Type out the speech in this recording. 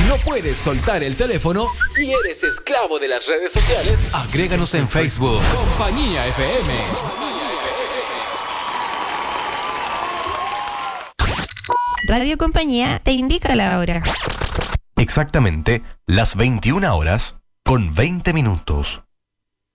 no puedes soltar el teléfono y eres esclavo de las redes sociales, agréganos en Facebook. Compañía FM. Radio Compañía te indica la hora. Exactamente las 21 horas con 20 minutos.